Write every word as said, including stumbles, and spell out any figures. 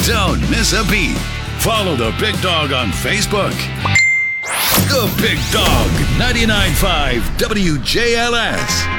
Don't miss a beat. Follow the Big Dog on Facebook. The Big Dog, ninety-nine point five W J L S.